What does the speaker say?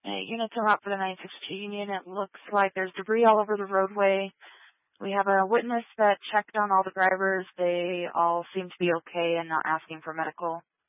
Units are out for the 916 unit. Looks like there's debris all over the roadway. We have a witness that checked on all the drivers. They all seem to be okay and not asking for medical.